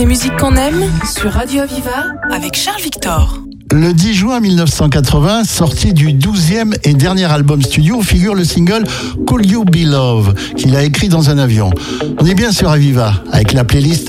et musique qu'on aime sur Radio Aviva avec Charles Victor. Le 10 juin 1980, sorti du 12e et dernier album studio, figure le single Could You Be Love, qu'il a écrit dans un avion. On est bien sur Aviva, avec la playlist